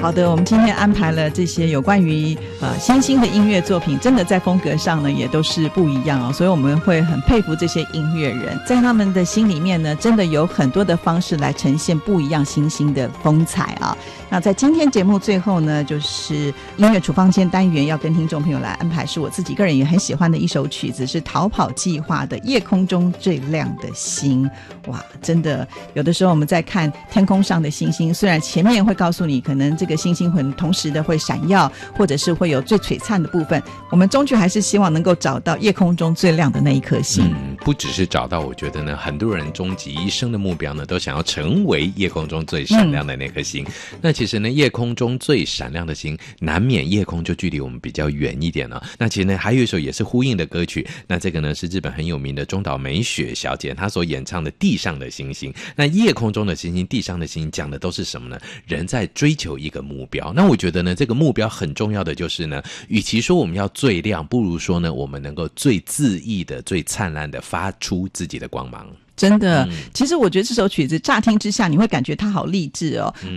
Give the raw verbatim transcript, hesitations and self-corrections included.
好的，我们今天安排了这些有关于呃新兴的音乐作品，真的在风格上呢也都是不一样哦，所以我们会很佩服这些音乐人，在他们的心里面呢，真的有很多的方式来呈现不一样新兴的风采啊。那在今天节目最后呢，就是音乐处方间单元要跟听众朋友来安排，是我自己个人也很喜欢的一首曲子，是逃跑计划的《夜空中最亮的星》。哇，真的有的时候我们在看天空上的星星，虽然前面会告诉你可能这个星星会同时的会闪耀，或者是会有最璀璨的部分，我们终究还是希望能够找到夜空中最亮的那一颗星。 嗯，不只是找到，我觉得呢，很多人终极一生的目标呢，都想要成为夜空中最闪亮的那颗星。嗯、那其实呢，夜空中最闪亮的星，难免夜空就距离我们比较远一点了。那其实呢，还有一首也是呼应的歌曲，那这个呢是日本很有名的中岛美雪小姐她所演唱的《地上的星星》。那夜空中的星星，地上的星星，讲的都是什么呢？人在追求一个目标。那我觉得呢，这个目标很重要的就是呢，与其说我们要最亮，不如说呢，我们能够最恣意的、最灿烂的发出自己的光芒。 真的、嗯、其实我觉得这首曲子乍听之下你会感觉它好励志哦、嗯